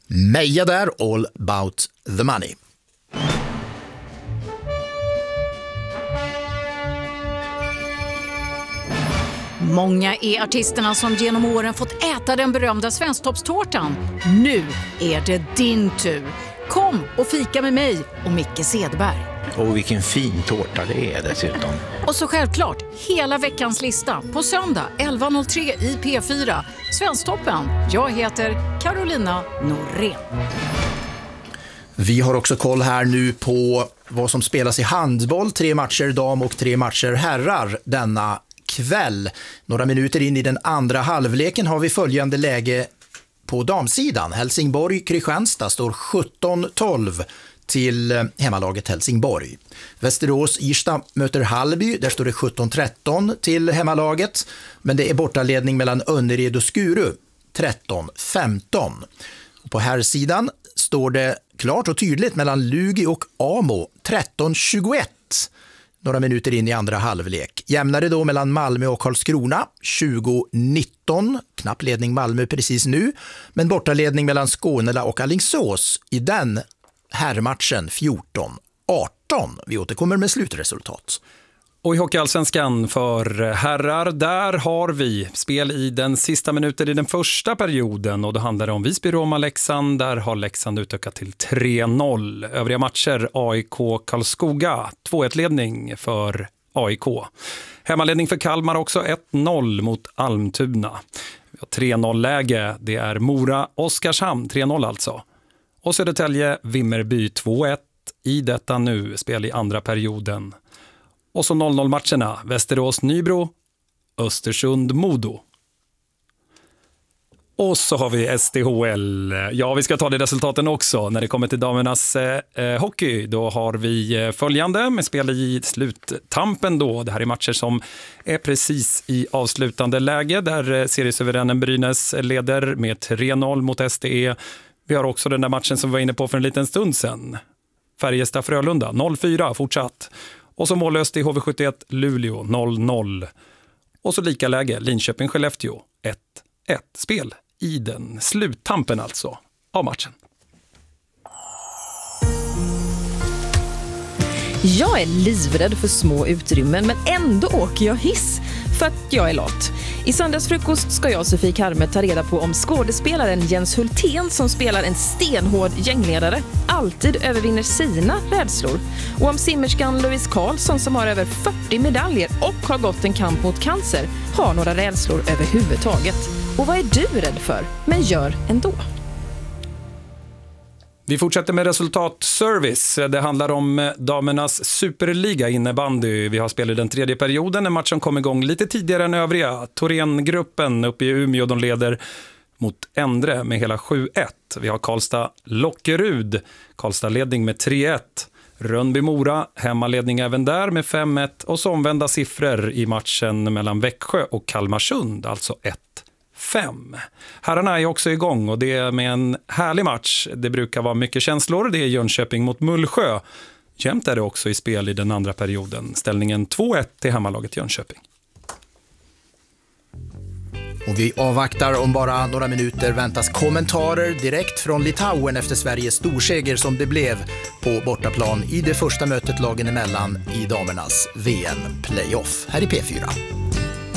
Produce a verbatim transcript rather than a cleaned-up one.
Meja där, All about the money. Många är artisterna som genom åren fått äta den berömda svensktoppstårtan. Nu är det din tur. Kom och fika med mig och Micke Sedberg. Och vilken fin tårta det är dessutom. Och så självklart, hela veckans lista på söndag elva noll tre i P fyra. Svensktoppen. Jag heter Carolina Norén. Vi har också koll här nu på vad som spelas i handboll. Tre matcher dam och tre matcher herrar denna kväll. Några minuter in i den andra halvleken har vi följande läge på damsidan. Helsingborg-Kristianstad står sjutton tolv till hemmalaget Helsingborg. Västerås-Irsta möter Hallby, där står det sjutton tretton till hemmalaget. Men det är bortaledning mellan Önnered och Skuru, tretton femton. Och på här sidan står det klart och tydligt mellan Lugi och Amo, tretton tjugoett. Några minuter in i andra halvlek. Jämnare då mellan Malmö och Karlskrona, tjugo nitton. Knapp ledning Malmö precis nu. Men bortaledning mellan Skånela och Alingsås i den herrmatchen fjorton arton. Vi återkommer med slutresultat. Och i Hockeyallsvenskan för herrar, där har vi spel i den sista minuten i den första perioden. Och det handlar om Visby-Roma-Leksand. Där har Leksand utökat till tre noll. Övriga matcher A I K-Karlskoga, två ett-ledning för A I K. Hemmaledning för Kalmar också, ett noll mot Almtuna. Vi har tre noll-läge, det är Mora-Oskarshamn, tre noll alltså. Och Södertälje-Vimmerby två ett i detta nu, spel i andra perioden. Och så noll noll-matcherna, Västerås-Nybro, Östersund-Modo. Och så har vi S D H L. Ja, vi ska ta det resultaten också. När det kommer till damernas eh, hockey, då har vi följande med spel i sluttampen då. Det här är matcher som är precis i avslutande läge, där seriesuveränen Brynäs leder med tre noll mot S D E. Vi har också den där matchen som vi var inne på för en liten stund sedan. Färjestad-Frölunda, noll fyra fortsatt. Och så mållöst i H V sjuttioett Luleå, noll noll. Och så lika läge Linköping-Skellefteå, ett ett. Spel i den sluttampen alltså av matchen. Jag är livrädd för små utrymmen, men ändå åker jag hiss för att jag är lat. I söndagsfrukost ska jag och Sofie Karme ta reda på om skådespelaren Jens Hultén, som spelar en stenhård gängledare, alltid övervinner sina rädslor. Och om simmerskan Louise Karlsson, som har över fyrtio medaljer och har gått en kamp mot cancer, har några rädslor överhuvudtaget. Och vad är du rädd för, men gör ändå? Vi fortsätter med resultatservice. Det handlar om damernas superliga innebandy. Vi har spelat den tredje perioden. En match som kom igång lite tidigare än övriga. Torén-gruppen uppe i Umeå, de leder mot Endre med hela sju ett. Vi har Karlstad-Lockerud. Karlstad-ledning med tre ett. Rönnby-Mora, hemmaledning även där med fem ett. Och så omvända siffror i matchen mellan Växjö och Kalmarsund, alltså ett fem. Herrarna är också igång och det är med en härlig match. Det brukar vara mycket känslor. Det är Jönköping mot Mullsjö. Jämnt är det också i spel i den andra perioden. Ställningen två ett till hemmalaget Jönköping. Och vi avvaktar om bara några minuter. Väntas kommentarer direkt från Litauen efter Sveriges storseger som det blev på bortaplan i det första mötet lagen emellan i damernas V M-playoff här i P fyra.